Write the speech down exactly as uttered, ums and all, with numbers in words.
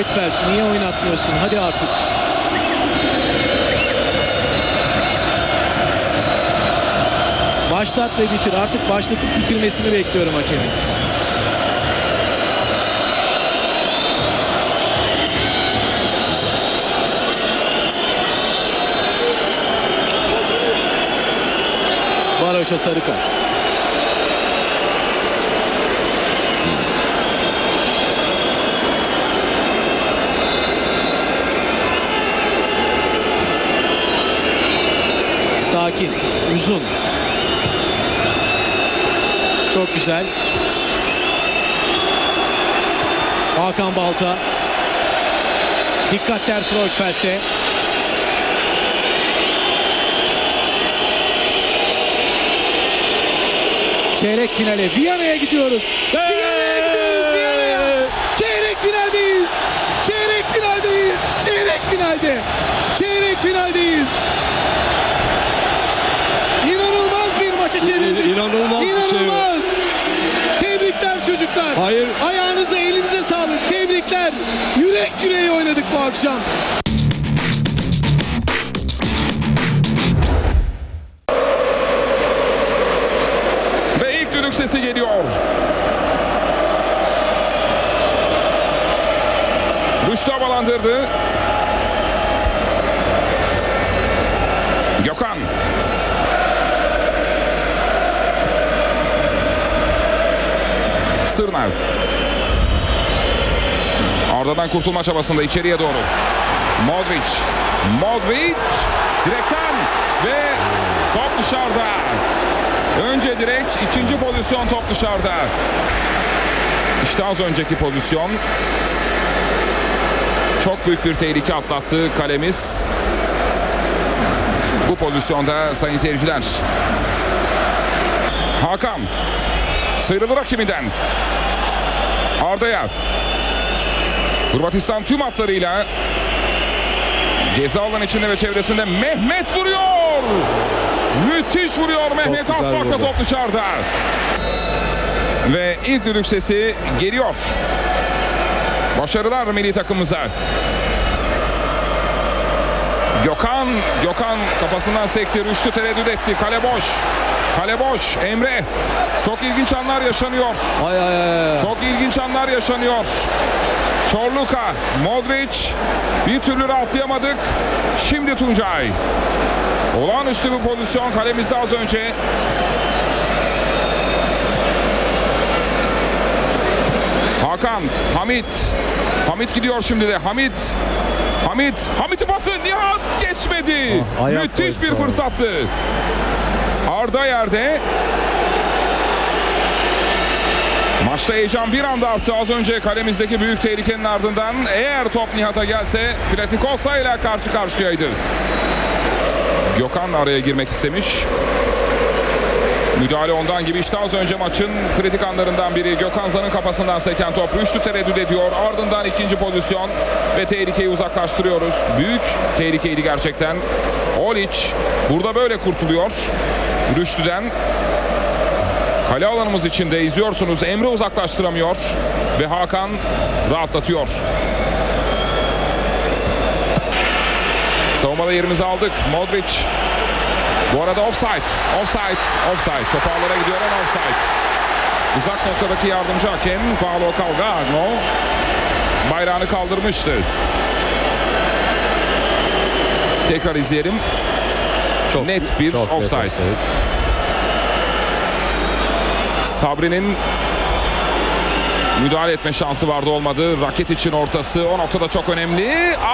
Ekberk niye oynatmıyorsun? Hadi artık. Başlat ve bitir. Artık başlatıp bitirmesini bekliyorum hakemin. Baroş'a sarı kart. Sakin, uzun. Çok güzel. Hakan Balta. Dikkatler Freuchfeld'de. Çeyrek finale Viyana'ya gidiyoruz. Viyana'ya gidiyoruz Viyana'ya. Çeyrek finaldeyiz. Çeyrek finaldeyiz. Çeyrek finalde. Çeyrek finaldeyiz. İnanılmaz bir maçı çevirdik. İnanılmaz, İnanılmaz. bir şey var. Tebrikler çocuklar. Hayır. Ayağınıza elinize sağlık. Tebrikler. Yürek yüreğe oynadık bu akşam. Ve ilk düdük sesi geliyor. Rüştü havalandırdı. Gökhan. Sırnav. Arda'dan kurtulma çabasında içeriye doğru. Modric. Modric. Direkten ve top dışarıda. Önce direkt, ikinci pozisyon top dışarıda. İşte az önceki pozisyon. Çok büyük bir tehlike atlattı kalemiz. Bu pozisyonda sayın seyirciler. Hakan. Sıyrılır rakibinden. Arda'ya. Hırvatistan tüm hatlarıyla ceza alan içinde ve çevresinde Mehmet vuruyor. Müthiş vuruyor Mehmet, az farkla top dışarıda. Ve ilk düdük sesi geliyor. Başarılar milli takımımıza. Gökhan, Gökhan kafasından sekti, Rüştü tereddüt etti. Kale boş. Kale boş. Emre. Çok ilginç anlar yaşanıyor. Ay ay ay. Çok ilginç anlar yaşanıyor. Çorluka, Modric. Bir türlü rahatlayamadık. Şimdi Tuncay. Olağanüstü bir pozisyon kalemizde az önce. Hakan, Hamit. Hamit gidiyor şimdi de. Hamit. Hamit. Hamit'in pası. Nihat geçmedi. Ah, müthiş bir fırsattı. Arda yerde. Maçta heyecan bir anda arttı az önce kalemizdeki büyük tehlikenin ardından. Eğer top Nihat'a gelse Platikosa ile karşı karşıyaydı. Gökhan araya girmek istemiş. Müdahale ondan gibi. İşte az önce maçın kritik anlarından biri. Gökhan Zan'ın kafasından seken top. Rüştü tereddüt ediyor. Ardından ikinci pozisyon ve tehlikeyi uzaklaştırıyoruz. Büyük tehlikeydi gerçekten. Olic burada böyle kurtuluyor Rüştü'den. Kale alanımız içinde izliyorsunuz. Emre uzaklaştıramıyor ve Hakan rahatlatıyor. Savunmada yerimizi aldık. Modric. Bu arada offside. Offside. Offside. Top ağlara gidiyor ama offside. Uzak noktadaki yardımcı hakem Paolo Calgarno bayrağını kaldırmıştı. Tekrar izleyelim. Çok net bir çok offside. Net offside. Sabri'nin müdahale etme şansı vardı, olmadı. Raket için ortası o noktada çok önemli.